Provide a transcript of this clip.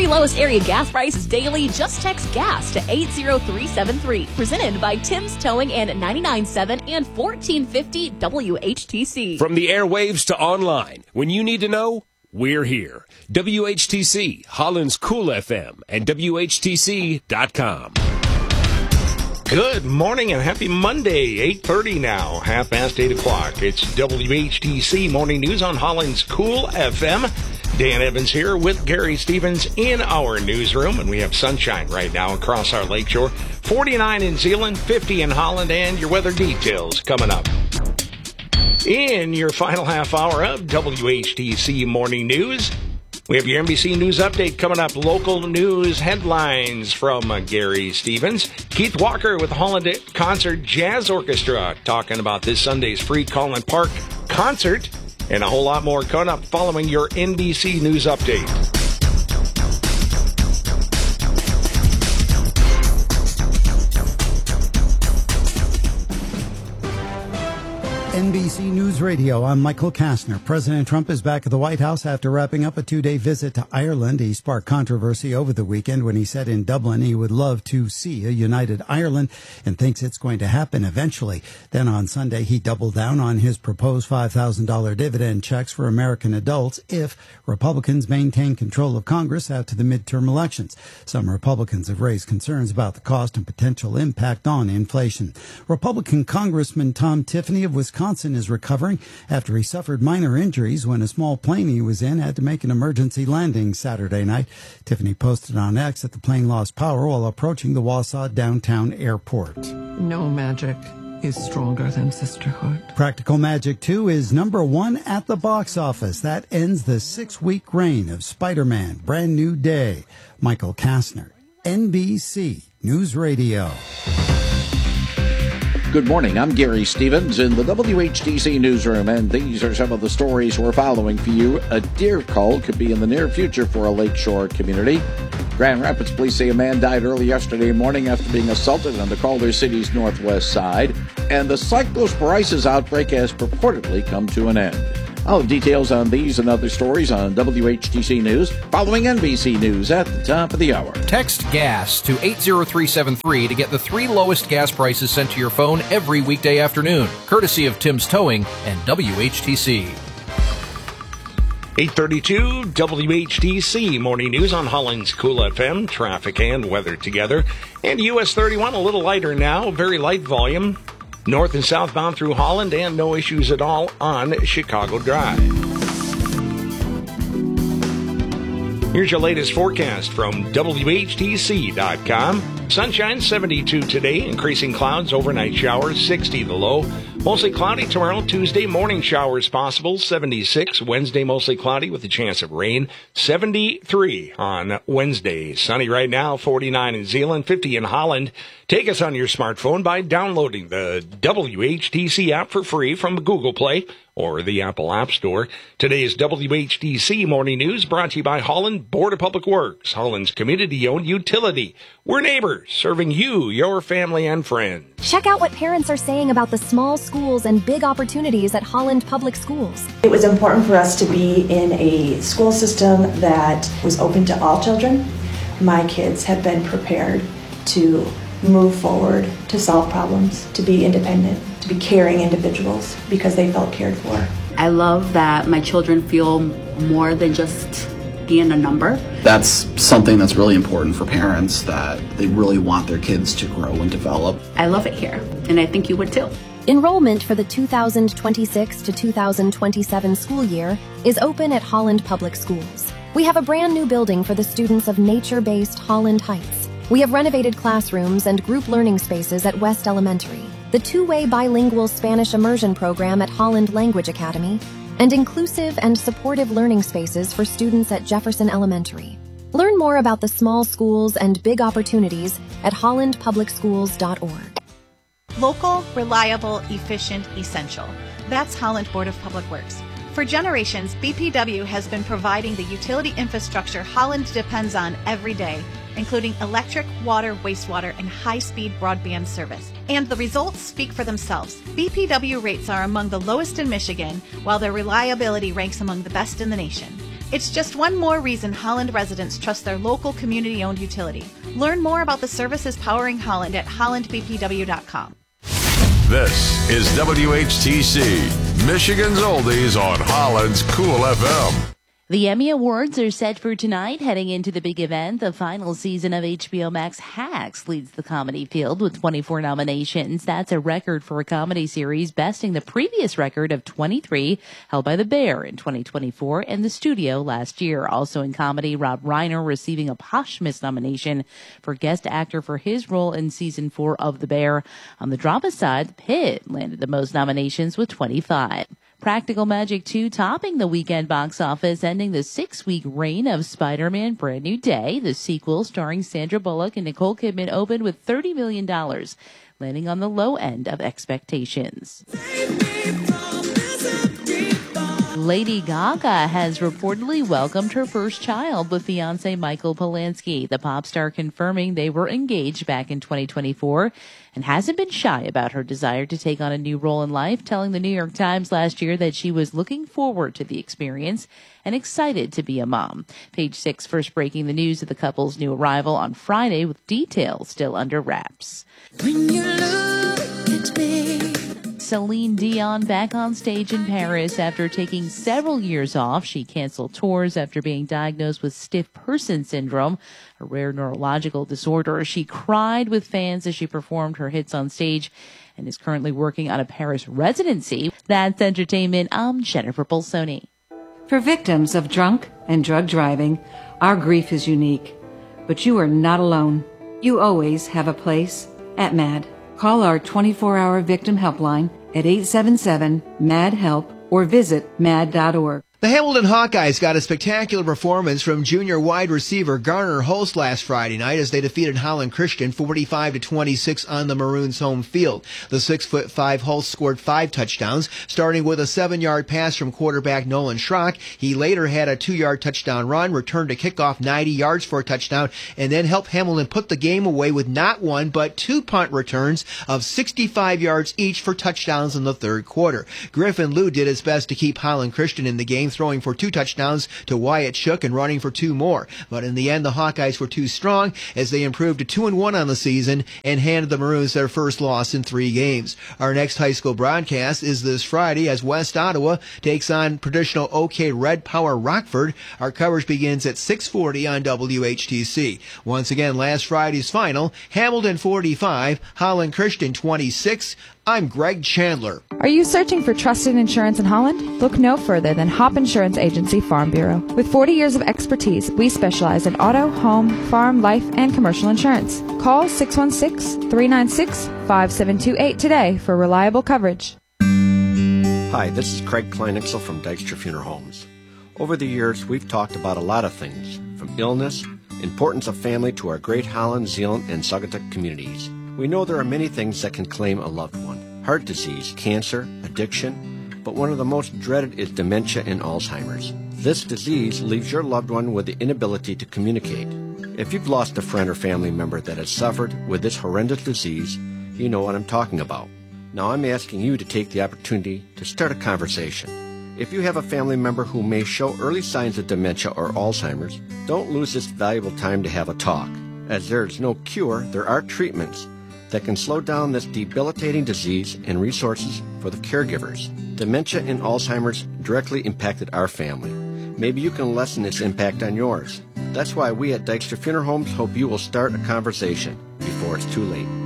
three lowest area gas prices daily. Just text GAS to 80373. Presented by Tim's Towing and 99.7 and 1450 WHTC. From the airwaves to online, when you need to know, we're here. WHTC, Holland's Cool FM, and WHTC.com. Good morning and happy Monday, 8:30 now, 8:30. It's WHTC Morning News on Holland's Cool FM. Dan Evans here with Gary Stevens in our newsroom, and we have sunshine right now across our lakeshore. 49 in Zeeland, 50 in Holland, and your weather details coming up. In your final half hour of WHTC Morning News, we have your NBC News Update coming up. Local news headlines from Gary Stevens. Keith Walker with the Holland Concert Jazz Orchestra talking about this Sunday's free Collin Park concert, and a whole lot more coming up following your NBC News Update. NBC News Radio, I'm Michael Kastner. President Trump is back at the White House after wrapping up a two-day visit to Ireland. He sparked controversy over the weekend when he said in Dublin he would love to see a united Ireland and thinks it's going to happen eventually. Then on Sunday, he doubled down on his proposed $5,000 dividend checks for American adults if Republicans maintain control of Congress after the midterm elections. Some Republicans have raised concerns about the cost and potential impact on inflation. Republican Congressman Tom Tiffany of Wisconsin is recovering after he suffered minor injuries when a small plane he was in had to make an emergency landing Saturday night. Tiffany posted on X that the plane lost power while approaching the Wausau downtown airport. No magic is stronger than sisterhood. Practical Magic 2 is #1 at the box office. That ends the 6-week reign of Spider-Man Brand New Day. Michael Kastner, NBC News Radio. Good morning, I'm Gary Stevens in the WHTC newsroom, and these are some of the stories we're following for you. A deer cull could be in the near future for a lakeshore community. Grand Rapids police say a man died early yesterday morning after being assaulted on the Calder City's northwest side, and the cyclosporisis outbreak has purportedly come to an end. I'll have details on these and other stories on WHTC News following NBC News at the top of the hour. Text GAS to 80373 to get the three lowest gas prices sent to your phone every weekday afternoon, courtesy of Tim's Towing and WHTC. 8:32 WHTC Morning News on Holland's Cool FM. Traffic and weather together. And US 31 a little lighter now, very light volume. North and southbound through Holland, and no issues at all on Chicago Drive. Here's your latest forecast from WHTC.com. Sunshine, 72 today, increasing clouds, overnight showers, 60 the low. Mostly cloudy tomorrow, Tuesday, morning showers possible, 76. Wednesday, mostly cloudy with a chance of rain, 73 on Wednesday. Sunny right now, 49 in Zeeland, 50 in Holland. Take us on your smartphone by downloading the WHTC app for free from Google Play or the Apple App Store. Today's WHTC Morning News brought to you by Holland Board of Public Works, Holland's community-owned utility. We're neighbors, serving you, your family, and friends. Check out what parents are saying about the small schools and big opportunities at Holland Public Schools. It was important for us to be in a school system that was open to all children. My kids have been prepared to move forward, to solve problems, to be independent, to be caring individuals because they felt cared for. I love that my children feel more than just being a number. That's something that's really important for parents, that they really want their kids to grow and develop. I love it here, and I think you would too. Enrollment for the 2026 to 2027 school year is open at Holland Public Schools. We have a brand new building for the students of nature-based Holland Heights. We have renovated classrooms and group learning spaces at West Elementary, the two-way bilingual Spanish immersion program at Holland Language Academy, and inclusive and supportive learning spaces for students at Jefferson Elementary. Learn more about the small schools and big opportunities at hollandpublicschools.org. Local, reliable, efficient, essential. That's Holland Board of Public Works. For generations, BPW has been providing the utility infrastructure Holland depends on every day, including electric, water, wastewater, and high-speed broadband service. And the results speak for themselves. BPW rates are among the lowest in Michigan, while their reliability ranks among the best in the nation. It's just one more reason Holland residents trust their local community-owned utility. Learn more about the services powering Holland at hollandbpw.com. This is WHTC, Michigan's Oldies on Holland's Cool FM. The Emmy Awards are set for tonight. Heading into the big event, the final season of HBO Max Hacks leads the comedy field with 24 nominations. That's a record for a comedy series, besting the previous record of 23 held by The Bear in 2024 and The Studio last year. Also in comedy, Rob Reiner receiving a posthumous nomination for Guest Actor for his role in Season 4 of The Bear. On the drama side, The Pit landed the most nominations with 25. Practical Magic 2 topping the weekend box office, ending the 6-week reign of Spider-Man Brand New Day. The sequel, starring Sandra Bullock and Nicole Kidman, opened with $30 million, landing on the low end of expectations. Lady Gaga has reportedly welcomed her first child with fiancé Michael Polanski. The pop star confirming they were engaged back in 2024 and hasn't been shy about her desire to take on a new role in life, telling the New York Times last year that she was looking forward to the experience and excited to be a mom. Page 6 first breaking the news of the couple's new arrival on Friday, with details still under wraps. When you look at me. Celine Dion back on stage in Paris after taking several years off. She canceled tours after being diagnosed with stiff person syndrome, a rare neurological disorder. She cried with fans as she performed her hits on stage and is currently working on a Paris residency. That's entertainment. I'm Jennifer Bolsoni. For victims of drunk and drug driving, our grief is unique. But you are not alone. You always have a place at MAD. Call our 24-hour victim helpline at 877-MAD-HELP or visit mad.org. The Hamilton Hawkeyes got a spectacular performance from junior wide receiver Garner Holst last Friday night as they defeated Holland Christian 45-26 on the Maroons' home field. The 6'5" Holst scored 5 touchdowns, starting with a 7-yard pass from quarterback Nolan Schrock. He later had a 2-yard touchdown run, returned a kickoff 90 yards for a touchdown, and then helped Hamilton put the game away with not one but 2 punt returns of 65 yards each for touchdowns in the third quarter. Griffin Liu did his best to keep Holland Christian in the game, throwing for 2 touchdowns to Wyatt Shook and running for 2 more. But in the end, the Hawkeyes were too strong as they improved to 2-1 on the season and handed the Maroons their first loss in 3 games. Our next high school broadcast is this Friday as West Ottawa takes on traditional OK Red Power Rockford. Our coverage begins at 6:40 on WHTC. Once again, last Friday's final, Hamilton 45, Holland Christian 26. I'm Greg Chandler. Are you searching for trusted insurance in Holland? Look no further than Hop Insurance Agency Farm Bureau. With 40 years of expertise, we specialize in auto, home, farm, life, and commercial insurance. Call 616-396-5728 today for reliable coverage. Hi, this is Craig Kleinixel from Dykstra Funeral Homes. Over the years, we've talked about a lot of things, from illness, importance of family, to our great Holland, Zeeland, and Saugatuck communities. We know there are many things that can claim a loved one. Heart disease, cancer, addiction, but one of the most dreaded is dementia and Alzheimer's. This disease leaves your loved one with the inability to communicate. If you've lost a friend or family member that has suffered with this horrendous disease, you know what I'm talking about. Now I'm asking you to take the opportunity to start a conversation. If you have a family member who may show early signs of dementia or Alzheimer's, don't lose this valuable time to have a talk. As there is no cure, there are treatments that can slow down this debilitating disease and resources for the caregivers. Dementia and Alzheimer's directly impacted our family. Maybe you can lessen its impact on yours. That's why we at Dykstra Funeral Homes hope you will start a conversation before it's too late.